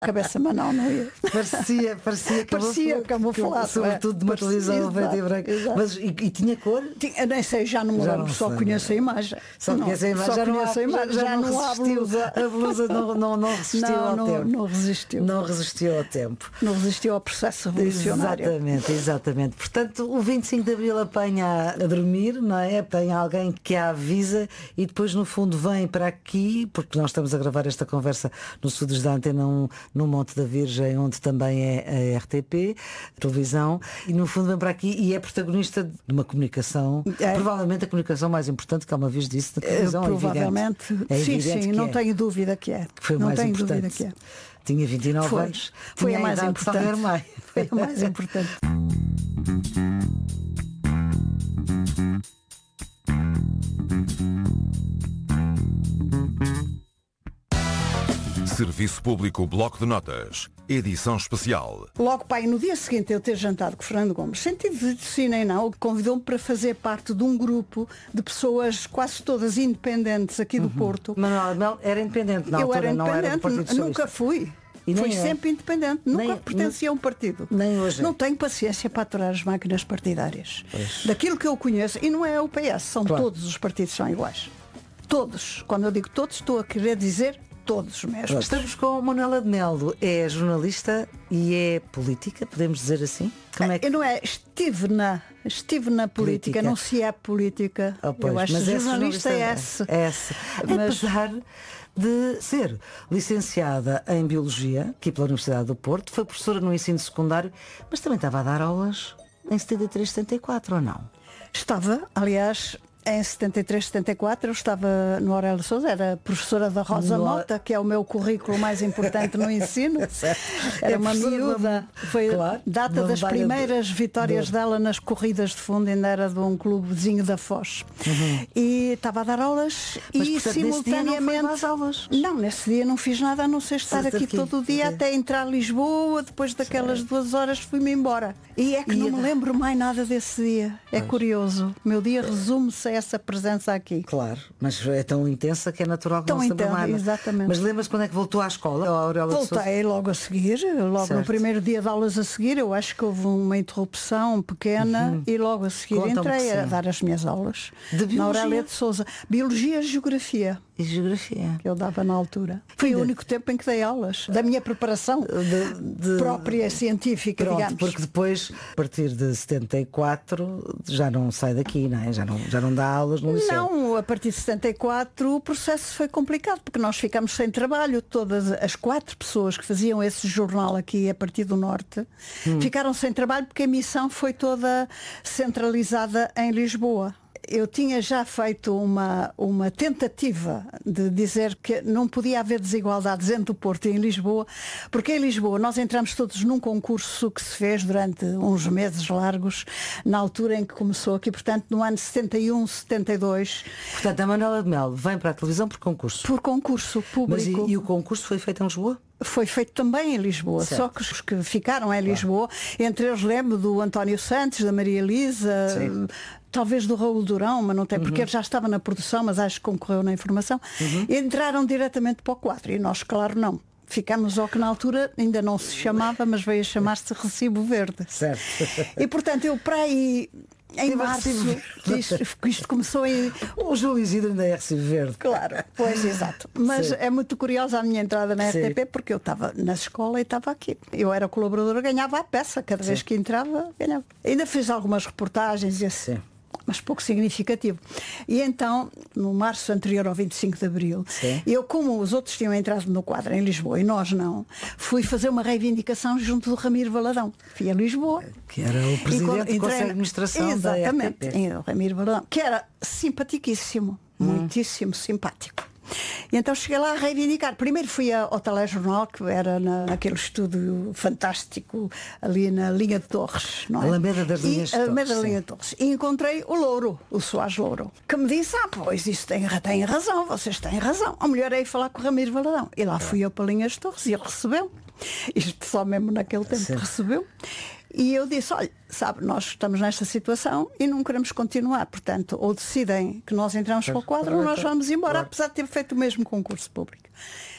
cabeça, mas não ia. Parecia camuflado. Sobretudo de uma televisão preto e branco. Mas, e tinha cor? Eu nem sei, já não me lembro, só conheço a imagem. Só conheço a imagem, já não há blusa. A blusa não resistiu ao tempo. Não resistiu. Não resistiu ao tempo. Não resistiu ao processo revolucionário. Exatamente. Portanto, o 25 de Abril apanha a dormir, não é? Apanha alguém que a avisa e depois, no fundo, vem para aqui, porque nós estamos a gravar esta conversa nos estúdios da Antena 1, no Monte da Virgem, onde também é a RTP, televisão, e no fundo vem para aqui e é protagonista de uma comunicação, provavelmente a comunicação mais importante que alguma vez disse da televisão. Provavelmente, sim, não tenho dúvida que é. Que foi não mais tenho importante. dúvida que é. Tinha 29 anos. Foi a mais importante. Foi a mais importante. Serviço Público Bloco de Notas, edição especial. Logo, pai, no dia seguinte eu ter jantado com o Fernando Gomes, sentido de si nem não, convidou-me para fazer parte de um grupo de pessoas quase todas independentes aqui do Porto. Manuela Mel era independente, não? Eu era independente, não era do Partido Socialista. Nunca fui. E Fui nem é. sempre independente, nunca pertencia a um partido. Nem hoje. Não tenho paciência para aturar as máquinas partidárias. Daquilo que eu conheço, e não é o PS, são todos os partidos são iguais. Todos. Quando eu digo todos, estou a querer dizer todos mesmo. Estamos com Manuela de Melo, é jornalista e é política, podemos dizer assim? Como é que... Eu não é, estive na política, não se é política. Pois, eu acho que jornalista é essa. Apesar de ser licenciada em Biologia, aqui pela Universidade do Porto, foi professora no ensino secundário, mas também estava a dar aulas em 73, 74, ou não? Estava, aliás, em 73, 74, eu estava no Aurélio de Sousa, era professora da Rosa Mota, que é o meu currículo mais importante no ensino. Era uma miúda, foi data das primeiras vitórias dela nas corridas de fundo, ainda era de um clubezinho da Foz. E estava a dar aulas. Mas, e portanto, simultaneamente nesse dia aulas. Não, nesse dia não fiz nada a não ser estar aqui todo o dia até entrar a Lisboa. Depois daquelas 2 horas fui-me embora. E é que não me lembro mais nada desse dia. É curioso. O meu dia resume-se a essa presença aqui. Claro, mas é tão intensa que é natural que não se lembre mais. Exatamente. Mas lembra-se quando é que voltou à escola? Voltei logo a seguir, no primeiro dia de aulas a seguir, eu acho que houve uma interrupção pequena e logo a seguir entrei a dar as minhas aulas. Na Aurélia de Sousa. Biologia e Geografia. E Geografia. Que eu dava na altura. Foi o único tempo em que dei aulas. Da minha preparação própria científica, digamos. Porque depois, a partir de 74, já não sai daqui, não é? Já não dá aulas no liceu. Não, a partir de 74 o processo foi complicado, porque nós ficamos sem trabalho. Todas as 4 pessoas que faziam esse jornal aqui a partir do Norte ficaram sem trabalho porque a emissão foi toda centralizada em Lisboa. Eu tinha já feito uma tentativa de dizer que não podia haver desigualdades entre o Porto e em Lisboa, porque em Lisboa nós entramos todos num concurso que se fez durante uns meses largos, na altura em que começou aqui, portanto no ano 71, 72. Portanto, a Manuela de Melo vem para a televisão por concurso. Por concurso público. Mas e o concurso foi feito em Lisboa? Foi feito também em Lisboa, só que os que ficaram em Lisboa, entre eles lembro do António Santos, da Maria Elisa, talvez do Raul Durão, mas não tem, porque ele já estava na produção, mas acho que concorreu na informação, entraram diretamente para o quadro, e nós, claro, não. Ficámos ao que na altura ainda não se chamava, mas veio a chamar-se Recibo Verde. Certo. E portanto eu para aí em março, isto começou em... O Júlio Isidro ainda é Recibo Verde. Claro, pois, exato. Mas é muito curiosa a minha entrada na RTP, porque eu estava na escola e estava aqui. Eu era colaboradora, ganhava a peça, cada vez que entrava, ganhava. Ainda fiz algumas reportagens e assim. Mas pouco significativo. E então, no março anterior ao 25 de Abril, eu, como os outros tinham entrado no quadro em Lisboa e nós não, fui fazer uma reivindicação junto do Ramiro Valadão. Fui a Lisboa. Que era o presidente do Conselho de Administração da RTP. Exatamente, o Ramiro Valadão, que era simpaticíssimo, muitíssimo simpático. E então cheguei lá a reivindicar. Primeiro fui ao telejornal, que era naquele estúdio fantástico ali na linha de Torres, não é? Alameda das Linhas de Torres. Alameda da linha de Torres. E encontrei o Louro, o Soares Louro, que me disse: pois isso tem razão, vocês têm razão. A mulher é ir falar com o Ramiro Valadão. E lá fui eu para Linhas de Torres e ele recebeu. Isto só mesmo naquele tempo recebeu. E eu disse: olha, sabe, nós estamos nesta situação e não queremos continuar, portanto, ou decidem que nós entramos para o quadro ou nós vamos embora, apesar de ter feito o mesmo concurso público.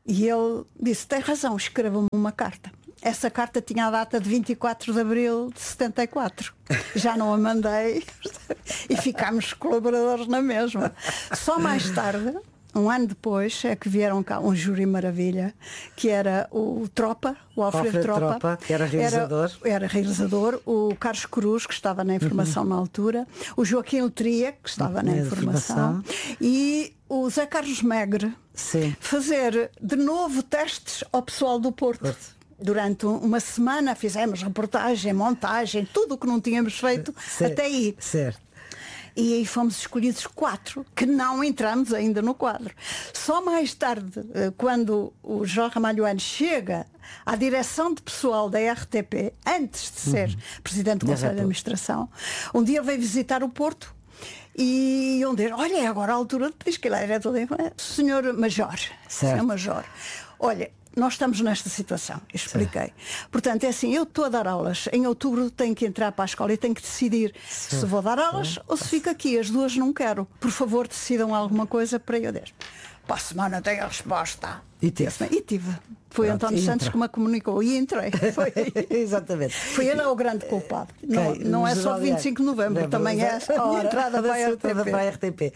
E ele disse, tem razão, escreva-me uma carta. Essa carta tinha a data de 24 de abril de 74. Já não a mandei e ficámos colaboradores na mesma. Só mais tarde, um ano depois, é que vieram cá um júri maravilha, que era o Tropa, o Alfredo Tropa, que era realizador. Era realizador, o Carlos Cruz, que estava na informação na altura, o Joaquim Letria, que estava na informação, e o Zé Carlos Megre. Sim. Fazer de novo testes ao pessoal do Porto. Durante uma semana fizemos reportagem, montagem, tudo o que não tínhamos feito até aí. Certo. E aí fomos escolhidos 4, que não entramos ainda no quadro. Só mais tarde, quando o João Ramalhoano chega à direção de pessoal da RTP, antes de ser Presidente do Conselho de Administração, um dia veio visitar o Porto. E um deles, olha, é agora a altura de diz que ele era todo Senhor Major. Senhor Major. Olha, nós estamos nesta situação, eu expliquei. Portanto, é assim, eu estou a dar aulas. Em outubro tenho que entrar para a escola e tenho que decidir se vou dar aulas ou se fico aqui. As duas não quero. Por favor, decidam alguma coisa para eu deixar. Para a semana tenho a resposta. E tive. Foi António Santos que me comunicou e entrei. Foi. Exatamente. Foi ele o grande culpado. Não é só de 25 de novembro, também é a entrada para a RTP.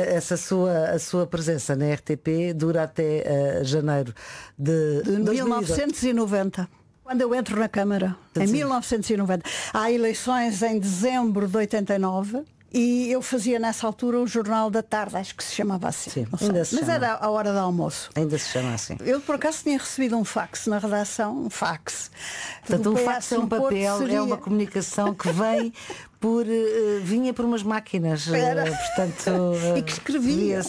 A sua presença na RTP dura até janeiro de 1990. Quando eu entro na Câmara, em 1990. Há eleições em dezembro de 89. E eu fazia nessa altura o Jornal da Tarde, acho que se chamava assim. Sim, mas era a hora do almoço. Ainda se chama assim. Eu por acaso tinha recebido um fax na redação, um fax. Portanto, um fax é um papel, é uma comunicação que vem vinha por umas máquinas, portanto, e que escreviam,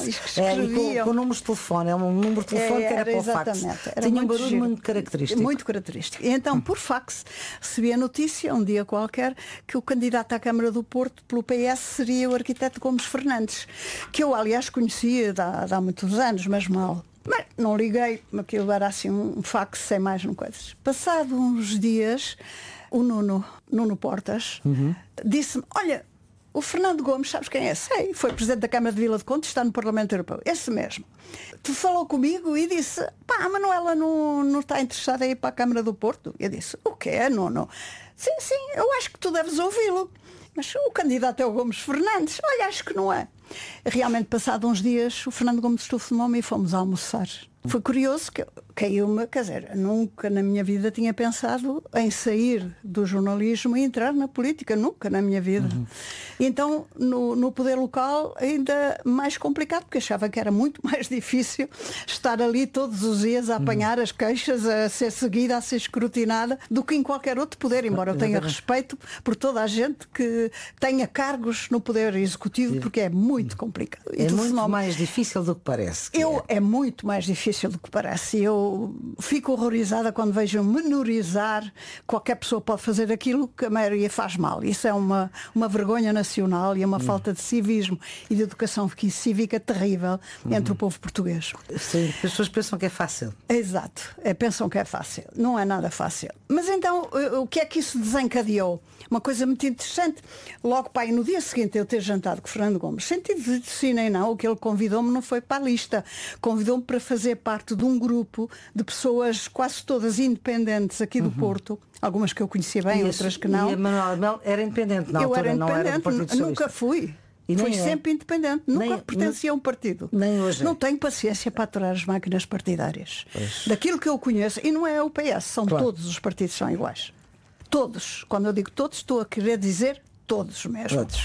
com números de telefone, é um número de telefone que era para o fax. Tinha um barulho muito característico. Muito característico. E então, por fax, recebi a notícia, um dia qualquer, que o candidato à Câmara do Porto pelo PS seria o arquiteto Gomes Fernandes, que eu, aliás, conhecia há muitos anos, mas mal. Mas não liguei, aquilo era assim um fax sem mais não coisas. Passado uns dias, o Nuno Portas, disse-me, olha, o Fernando Gomes, sabes quem é? Sei, foi Presidente da Câmara de Vila de Conde, está no Parlamento Europeu. Esse mesmo. Tu falou comigo e disse, pá, a Manuela não está interessada em ir para a Câmara do Porto? Eu disse, o quê, Nuno? Sim, eu acho que tu deves ouvi-lo. Mas o candidato é o Gomes Fernandes. Olha, acho que não é. Realmente, passado uns dias, o Fernando Gomes telefonou-me e fomos almoçar. Foi curioso que caiu-me, quer dizer, nunca na minha vida tinha pensado em sair do jornalismo e entrar na política, nunca na minha vida. Então, no poder local, ainda mais complicado, porque achava que era muito mais difícil estar ali todos os dias a apanhar as queixas, a ser seguida, a ser escrutinada, do que em qualquer outro poder, embora eu tenha respeito por toda a gente que tenha cargos no poder executivo, porque é muito complicado. É muito mais difícil do que parece. É muito mais difícil do que parece. Eu fico horrorizada quando vejo menorizar. Qualquer pessoa pode fazer aquilo que a maioria faz mal. Isso é uma vergonha nacional e é uma falta de civismo e de educação cívica terrível entre o povo português. Sim, as pessoas pensam que é fácil. Exato, pensam que é fácil. Não é nada fácil. Mas então, o que é que isso desencadeou? Uma coisa muito interessante. Logo, pai, no dia seguinte eu ter jantado com o Fernando Gomes, sentido de si nem não, o que ele convidou-me não foi para a lista. Convidou-me para fazer parte de um grupo de pessoas quase todas independentes aqui do Porto, algumas que eu conhecia bem, outras que não. E a Manuela Melo era independente na altura, eu era independente, não era do Partido Socialista. Nunca fui. Fui sempre independente, nunca pertencia a um partido. Nem hoje. Não tenho paciência para aturar as máquinas partidárias. Daquilo que eu conheço, e não é o PS, são todos os partidos são iguais. Todos. Quando eu digo todos, estou a querer dizer todos mesmo. Todos.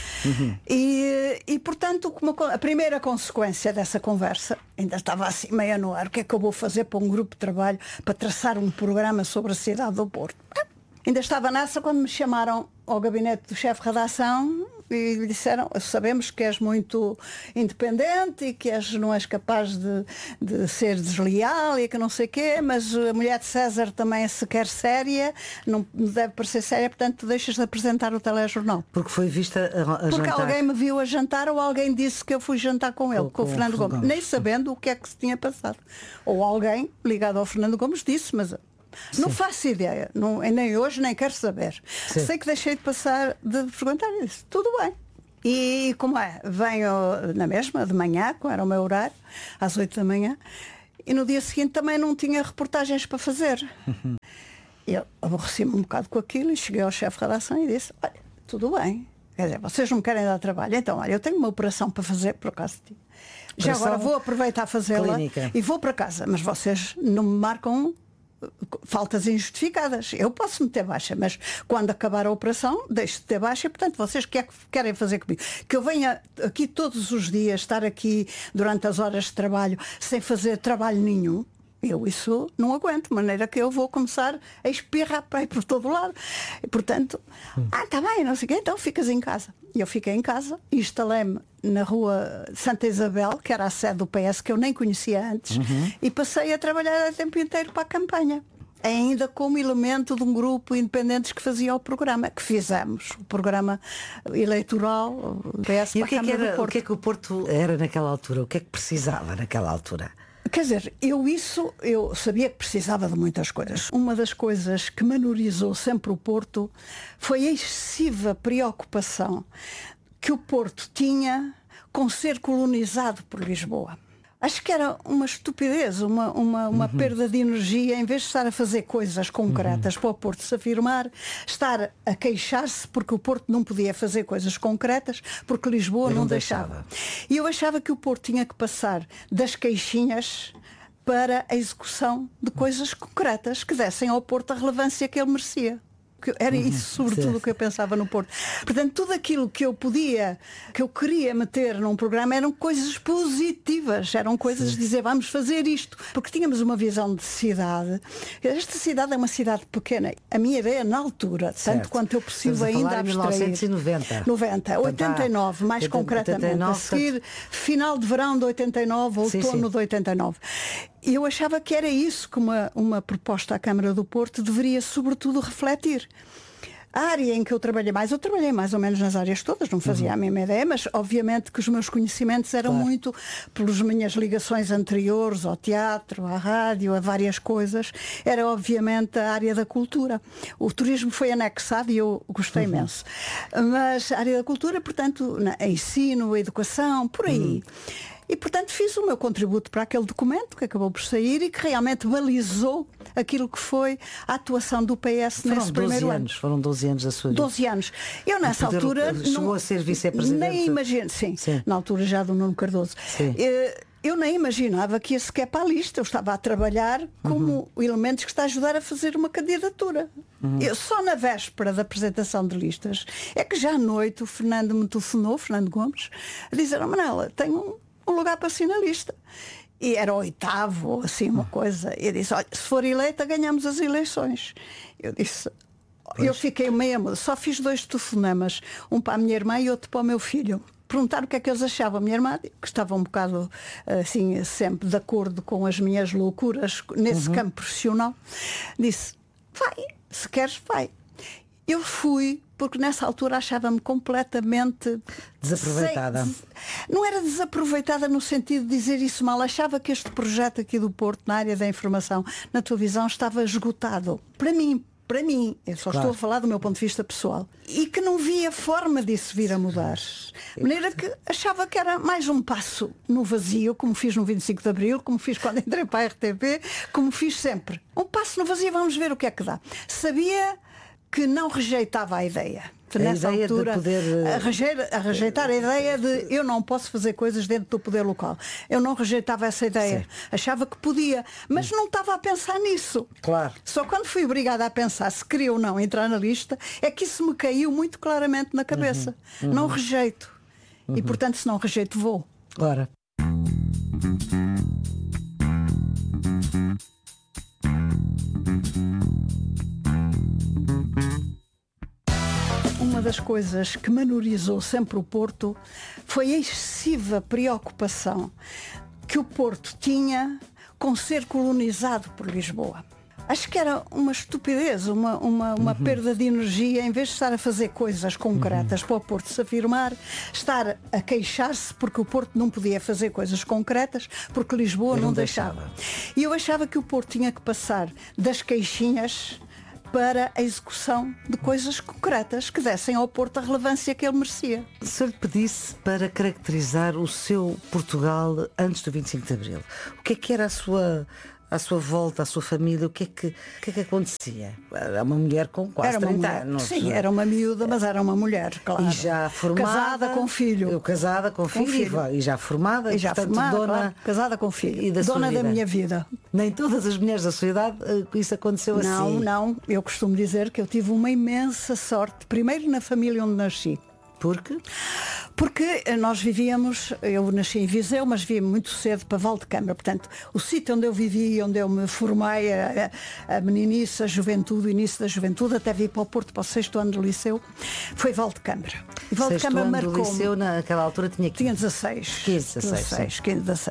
E portanto, a primeira consequência dessa conversa, ainda estava assim meio no ar, o que é que eu vou fazer para um grupo de trabalho para traçar um programa sobre a cidade do Porto? Ainda estava nessa quando me chamaram ao gabinete do chefe de redação e lhe disseram, sabemos que és muito independente e que não és capaz de ser desleal e que não sei o quê, mas a mulher de César também é sequer séria, não deve parecer séria, portanto deixas de apresentar o telejornal. Porque foi vista a jantar. Porque alguém me viu a jantar ou alguém disse que eu fui jantar com ele, com o Fernando Gomes, nem sabendo o que é que se tinha passado. Ou alguém ligado ao Fernando Gomes disse, mas não faço ideia, nem hoje nem quero saber. Sim. Sei que deixei de perguntar e disse, tudo bem. E como venho na mesma, de manhã, como era o meu horário, às 8 da manhã, e no dia seguinte também não tinha reportagens para fazer. Eu aborreci-me um bocado com aquilo e cheguei ao chefe de redação e disse, olha, tudo bem, quer dizer, vocês não me querem dar trabalho, então olha, eu tenho uma operação para fazer, por acaso. Já agora vou aproveitar a fazê-la e vou para casa, mas vocês não me marcam faltas injustificadas. Eu posso meter baixa, mas quando acabar a operação deixo de ter baixa e, portanto, vocês o que é que querem fazer comigo? Que eu venha aqui todos os dias, estar aqui durante as horas de trabalho sem fazer trabalho nenhum? Eu isso não aguento, de maneira que eu vou começar a espirrar para aí por todo lado. E, portanto, está bem, não sei o quê, então ficas em casa. E eu fiquei em casa e instalei-me na rua Santa Isabel, que era a sede do PS, que eu nem conhecia antes, e passei a trabalhar o tempo inteiro para a campanha. Ainda como elemento de um grupo independentes que fazia o programa, que fizemos, o programa eleitoral, o PS e para a Câmara do Porto. O que é que o Porto era naquela altura? O que é que precisava naquela altura? Quer dizer, eu sabia que precisava de muitas coisas. Uma das coisas que menorizou sempre o Porto foi a excessiva preocupação que o Porto tinha com ser colonizado por Lisboa. Acho que era uma estupidez, uma perda de energia, em vez de estar a fazer coisas concretas para o Porto se afirmar, estar a queixar-se porque o Porto não podia fazer coisas concretas, porque Lisboa não deixava. E eu achava que o Porto tinha que passar das queixinhas para a execução de coisas concretas que dessem ao Porto a relevância que ele merecia. Era isso, sobretudo, o que eu pensava no Porto. Portanto, tudo aquilo que eu queria meter num programa eram coisas positivas, eram coisas de dizer, vamos fazer isto, porque tínhamos uma visão de cidade. Esta cidade é uma cidade pequena. A minha ideia na altura, tanto quanto eu preciso ainda abstrair. 1990. 89, mais concretamente. A seguir, final de verão de 89, outono de 89. E eu achava que era isso que uma proposta à Câmara do Porto deveria sobretudo refletir. A área em que eu trabalhei mais ou menos nas áreas todas, não fazia a mesma ideia, mas obviamente que os meus conhecimentos eram muito pelas minhas ligações anteriores ao teatro, à rádio, a várias coisas. Era obviamente a área da cultura. O turismo foi anexado e eu gostei imenso. Mas a área da cultura, portanto, ensino, educação, por aí. E, portanto, fiz o meu contributo para aquele documento que acabou por sair e que realmente balizou aquilo que foi a atuação do PS nesse primeiro ano. Foram 12 anos da sua vida. 12 anos. Eu nessa altura... Chegou a ser vice-presidente? Nem imagino, sim, na altura já do Nuno Cardoso. Eu nem imaginava que ia sequer para a lista. Eu estava a trabalhar como elementos que está a ajudar a fazer uma candidatura. Eu, só na véspera da apresentação de listas, é que já à noite o Fernando me telefonou, Fernando Gomes, a dizer, Manela, tenho um lugar para finalista. E era o 8º, assim, uma coisa. E eu disse, olha, se for eleita, ganhamos as eleições. Eu disse, eu fiquei meio, só fiz 2 telefonemas, um para a minha irmã e outro para o meu filho. Perguntar o que é que eles achavam. A minha irmã, que estava um bocado, assim, sempre de acordo com as minhas loucuras nesse campo profissional, disse, vai, se queres, vai. Eu fui, porque nessa altura achava-me completamente desaproveitada. Não era desaproveitada no sentido de dizer isso mal. Achava que este projeto aqui do Porto, na área da informação, na televisão, estava esgotado. Para mim, eu só estou a falar do meu ponto de vista pessoal. E que não via forma disso vir a mudar. De maneira que achava que era mais um passo no vazio, como fiz no 25 de Abril, como fiz quando entrei para a RTP, como fiz sempre. Um passo no vazio, vamos ver o que é que dá. Sabia que não rejeitava a ideia. Nessa altura, de poder... a rejeitar a ideia de eu não posso fazer coisas dentro do poder local. Eu não rejeitava essa ideia. Achava que podia, mas não estava a pensar nisso. Claro. Só quando fui obrigada a pensar se queria ou não entrar na lista, é que isso me caiu muito claramente na cabeça. Não rejeito. E, portanto, se não rejeito, vou. Ora. Uma das coisas que menorizou sempre o Porto foi a excessiva preocupação que o Porto tinha com ser colonizado por Lisboa. Acho que era uma estupidez, uma perda de energia, em vez de estar a fazer coisas concretas para o Porto se afirmar, estar a queixar-se porque o Porto não podia fazer coisas concretas, porque Lisboa não deixava. E eu achava que o Porto tinha que passar das queixinhas para a execução de coisas concretas que dessem ao Porto a relevância que ele merecia. Se eu lhe pedisse para caracterizar o seu Portugal antes do 25 de Abril, o que era à sua volta, a sua família, o que é que acontecia? Era uma mulher com quase Era uma 30 mulher, anos. sim, era uma miúda, mas era uma mulher, claro. E já formada. Casada com filho. Casada com filho. E já formada. E já portanto, formada, dona, claro, casada com filho. E da dona sua vida. da minha vida. Nem todas as mulheres da sua idade isso aconteceu assim. Não. Eu costumo dizer que eu tive uma imensa sorte. Primeiro na família onde nasci. Porque nós vivíamos, eu nasci em Viseu, mas vim muito cedo para Valdecâmara. Portanto, o sítio onde eu vivi, onde eu me formei, a meninice, a juventude, o início da juventude, até vir para o Porto, para o 6º ano do liceu, foi Valdecâmara. E Valdecâmara marcou-me. O liceu naquela altura tinha 16. 16.